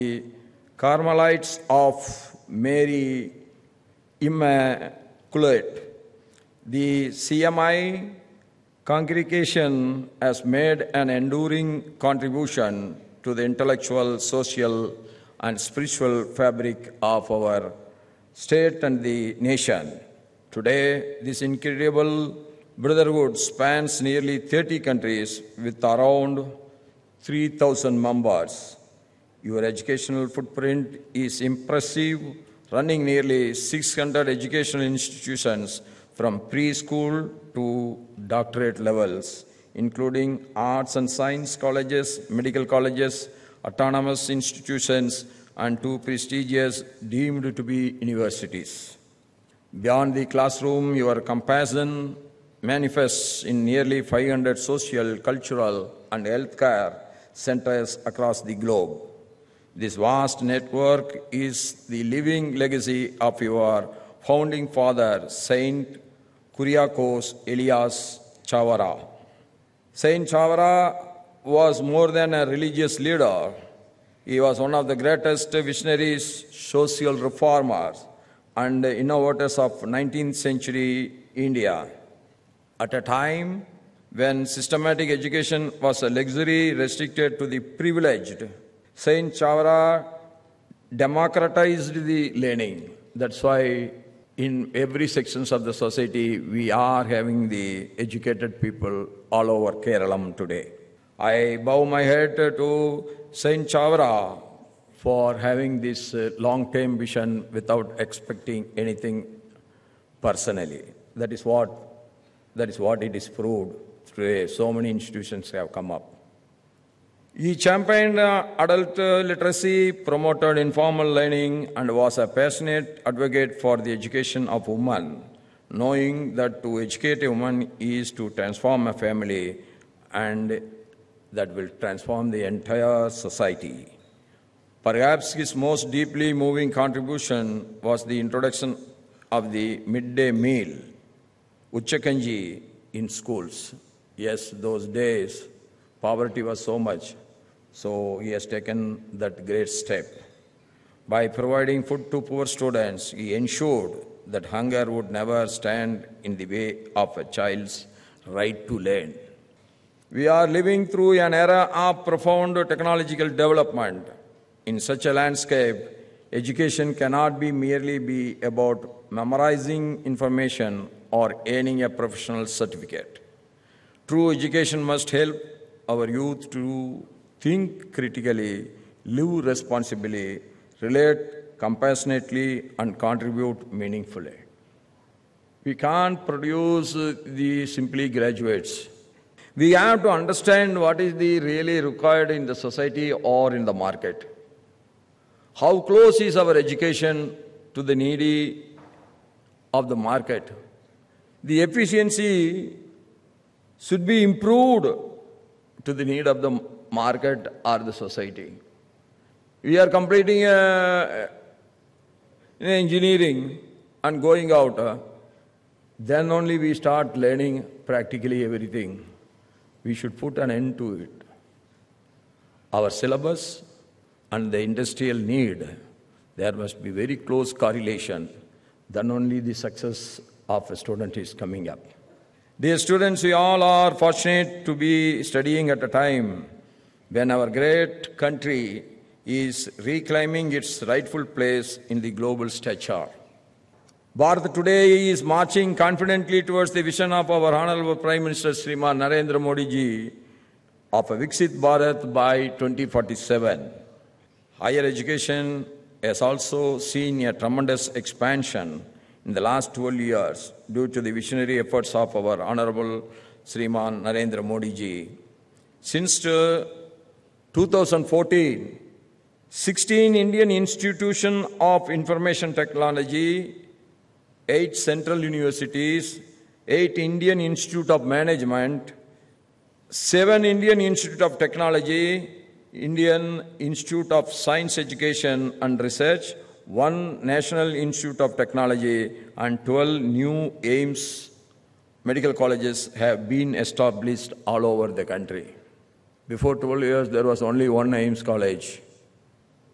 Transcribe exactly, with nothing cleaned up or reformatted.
The Carmelites of Mary Immaculate. The C M I congregation has made an enduring contribution to the intellectual, social, and spiritual fabric of our state and the nation. Today, this incredible brotherhood spans nearly thirty countries with around three thousand members. Your educational footprint is impressive, running nearly six hundred educational institutions from preschool to doctorate levels, including arts and science colleges, medical colleges, autonomous institutions, and two prestigious deemed to be universities. Beyond the classroom, your compassion manifests in nearly five hundred social, cultural, and healthcare centers across the globe. This vast network is the living legacy of your founding father, Saint Kuriakose Elias Chavara. Saint Chavara was more than a religious leader. He was one of the greatest visionaries, social reformers, and innovators of nineteenth century India. At a time when systematic education was a luxury restricted to the privileged, Saint Chavara democratized the learning. That's why in every sections of the society we are having the educated people all over Kerala today. I bow my head to Saint Chavara for having this long-term vision without expecting anything personally. That is what, that is what it is proved today. So many institutions have come up. He championed uh, adult uh, literacy, promoted informal learning, and was a passionate advocate for the education of women, knowing that to educate a woman is to transform a family and that will transform the entire society. Perhaps his most deeply moving contribution was the introduction of the midday meal, Uchakanji, in schools. Yes, those days, poverty was so much, so he has taken that great step. By providing food to poor students, he ensured that hunger would never stand in the way of a child's right to learn. We are living through an era of profound technological development. In such a landscape, education cannot be merely be about memorizing information or earning a professional certificate. True education must help our youth to think critically, live responsibly, relate compassionately, and contribute meaningfully. We can't produce the simply graduates. We have to understand what is the really required in the society or in the market. How close is our education to the needy of the market? The efficiency should be improved to the need of the market or the society. We are completing uh, engineering and going out. Uh, then only we start learning practically everything. We should put an end to it. Our syllabus and the industrial need, there must be very close correlation. Then only the success of a student is coming up. Dear students, we all are fortunate to be studying at a time when our great country is reclaiming its rightful place in the global stature. Bharat today is marching confidently towards the vision of our Honorable Prime Minister Shriman Narendra Modi ji of a Viksit Bharat by twenty forty-seven. Higher education has also seen a tremendous expansion in the last twelve years due to the visionary efforts of our Honorable Shriman Narendra Modi ji. Since uh, two thousand fourteen, sixteen Indian Institutions of Information Technology, eight central universities, eight Indian Institute of Management, seven Indian Institute of Technology, Indian Institute of Science Education and Research, one National Institute of Technology, and twelve new AIIMS medical colleges have been established all over the country. Before twelve years, there was only one AIIMS college.